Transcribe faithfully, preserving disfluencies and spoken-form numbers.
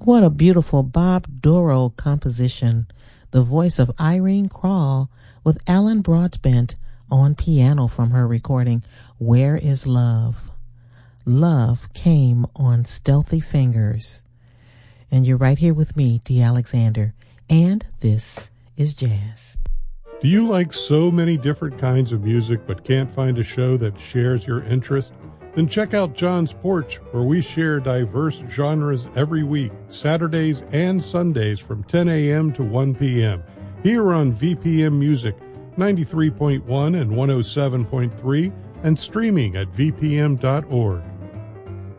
What a beautiful Bob Doro composition. The voice of Irene Krall with Alan Broadbent on piano from her recording, Where is Love? Love Came on Stealthy Fingers. And you're right here with me, Dee Alexander, and this is Jazz. Do you like so many different kinds of music but can't find a show that shares your interest? Then check out John's Porch, where we share diverse genres every week, Saturdays and Sundays from ten a.m. to one p.m. here on V P M Music, ninety-three point one and one oh seven point three, and streaming at v p m dot org.